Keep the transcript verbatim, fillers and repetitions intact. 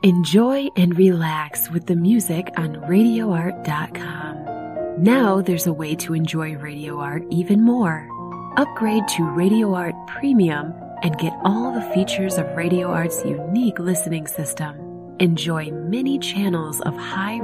Enjoy and relax with the music on radio art dot com. Now there's a way to enjoy Radio Art even more. Upgrade to Radio Art Premium and get all the features of Radio Art's unique listening system. Enjoy many channels of high